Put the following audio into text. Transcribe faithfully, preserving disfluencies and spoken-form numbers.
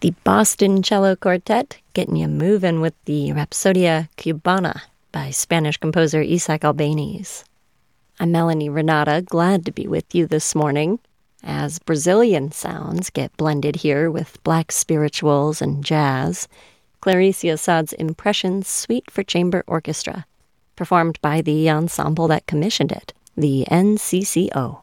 The Boston Cello Quartet getting you moving with the Rapsodia Cubana by Spanish composer Isaac Albéniz. I'm Melanie Renata, glad to be with you this morning as Brazilian sounds get blended here with black spirituals and jazz. Clarice Assad's Impressions Suite for Chamber Orchestra, performed by the ensemble that commissioned it, the N C C O.